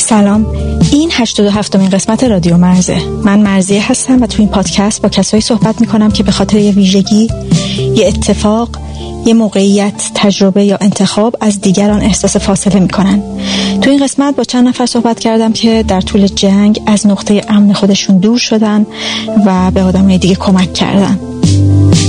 سلام، این 87مین قسمت رادیو مرزه. من مرزیه هستم و تو این پادکست با کسایی صحبت میکنم که به خاطر یه ویژگی، یه اتفاق، یه موقعیت، تجربه یا انتخاب از دیگران احساس فاصله میکنن. تو این قسمت با چند نفر صحبت کردم که در طول جنگ از نقطه امن خودشون دور شدن و به آدمای دیگه کمک کردن.